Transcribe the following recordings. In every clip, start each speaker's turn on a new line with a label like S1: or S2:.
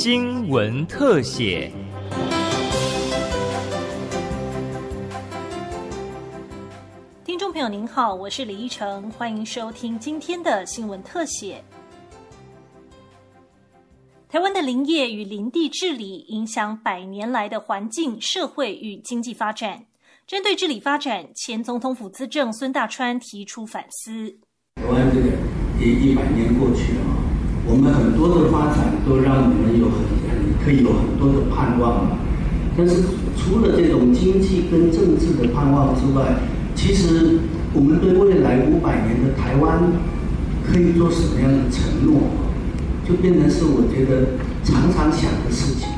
S1: 新闻特写。
S2: 听众朋友您好，我是李依晨，欢迎收听今天的新闻特写。台湾的林业与林地治理影响100年来的环境、社会与经济发展。针对治理发展，前总统府资政孙大川提出反思。
S3: 台湾这个100年过去了，我们很多的发展都让我们可以有很多的盼望，但是除了这种经济跟政治的盼望之外，其实我们对未来500年的台湾可以做什么样的承诺，就变成是我觉得常常想的事情。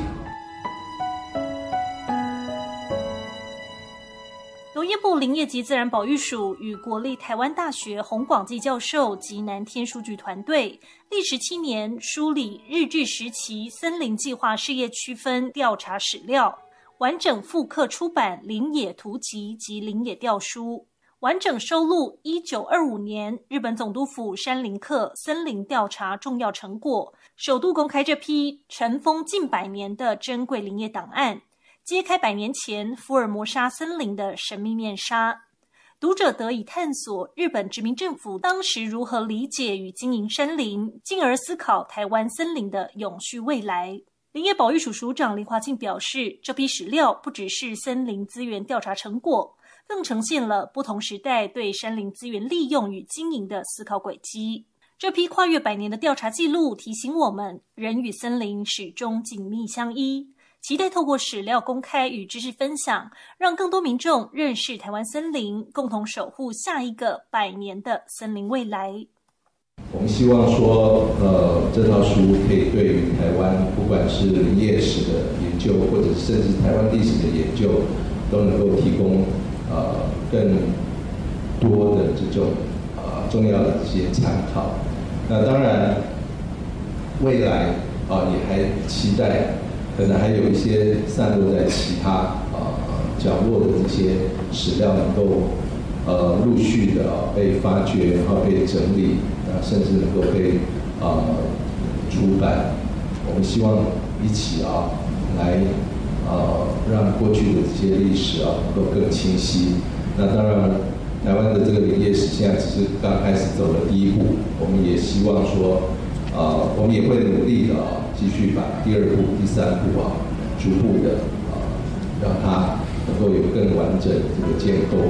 S2: 农业部林业及自然保育署与国立台湾大学洪广基教授及南天书局团队历时7年梳理日治时期森林计划事业区分调查史料，完整复刻出版林野图集及林野调书，完整收录1925年日本总督府山林课森林调查重要成果，首度公开这批尘封近100年的珍贵林业档案，揭开100年前福尔摩沙森林的神秘面纱，读者得以探索日本殖民政府当时如何理解与经营山林，进而思考台湾森林的永续未来。林业保育署署长林华庆表示，这批史料不只是森林资源调查成果，更呈现了不同时代对山林资源利用与经营的思考轨迹。这批跨越100年的调查记录提醒我们，人与森林始终紧密相依，期待透过史料公开与知识分享，让更多民众认识台湾森林，共同守护下一个100年的森林未来。
S4: 我们希望说，这套书可以对于台湾不管是林业史的研究，或者甚至台湾历史的研究，都能够提供更多的这种重要的这些参考。那当然，未来也还期待，可能还有一些散落在其他角落的这些史料能够陆续的被发掘，然后被整理，甚至能够被出版。我们希望一起来让过去的这些历史能够更清晰。那当然，台湾的这个林业史现在只是刚开始走了第一步，我们也希望说，我们也会努力的继续把第2步、第3步逐步的让它能够有更完整的这个建构。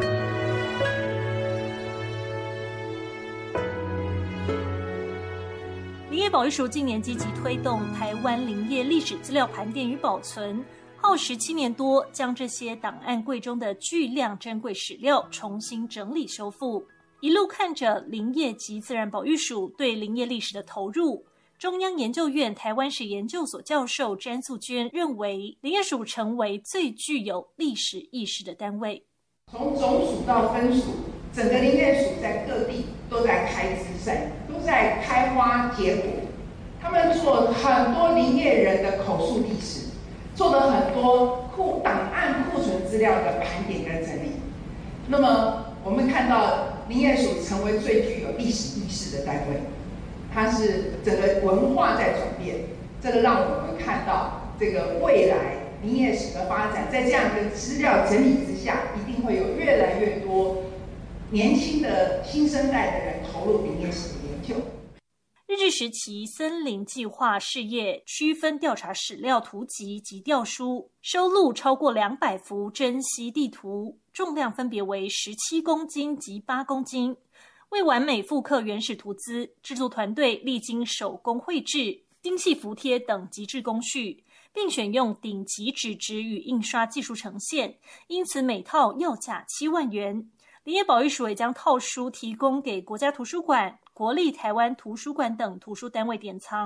S2: 林业保育署近年积极推动台湾林业历史资料盘点与保存，耗时7年多，将这些档案柜中的巨量珍贵史料重新整理修复。一路看着林业及自然保育署对林业历史的投入，中央研究院台湾史研究所教授詹素娟认为，林业署成为最具有历史意识的单位。
S5: 从总署到分署，整个林业署在各地都在开枝散，都在开花结果。他们做很多林业人的口述历史，做了很多档案库存资料的盘点跟整理。那么我们看到林业署成为最具有历史意识的单位，它是整个文化在转变，这个让我们看到这个未来林业史的发展，在这样的资料整理之下，一定会有越来越多年轻的新生代的人投入林业史的研究。
S2: 日治时期森林计划事业区分调查史料图集及调书，收录超过200幅珍稀地图，重量分别为17公斤及8公斤。为完美复刻原始图资，制作团队历经手工绘制、精细服贴等极致工序，并选用顶级纸质与印刷技术呈现，因此每套要价7万元。林业保育署也将套书提供给国家图书馆、国立台湾图书馆等图书单位典藏。